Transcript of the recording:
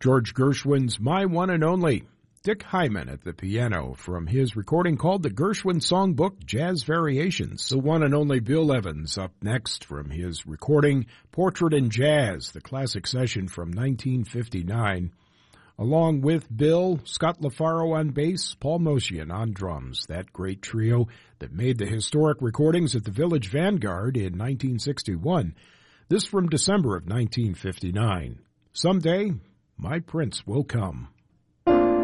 George Gershwin's My One and Only. Dick Hyman at the piano from his recording called the Gershwin Songbook Jazz Variations. The one and only Bill Evans up next from his recording Portrait in Jazz, the classic session from 1959. Along with Bill, Scott LaFaro on bass, Paul Motian on drums, that great trio that made the historic recordings at the Village Vanguard in 1961. This from December of 1959. Someday, my prince will come.